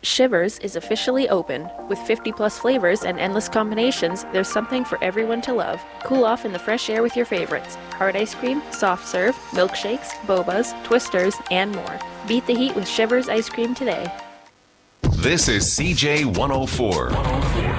Shivers is officially open. With 50 plus flavors and endless combinations, there's something for everyone to love. Cool off in the fresh air with your favorites. Hard ice cream, soft serve, milkshakes, bobas, twisters, and more. Beat the heat with Shivers ice cream today. This is CJ 104.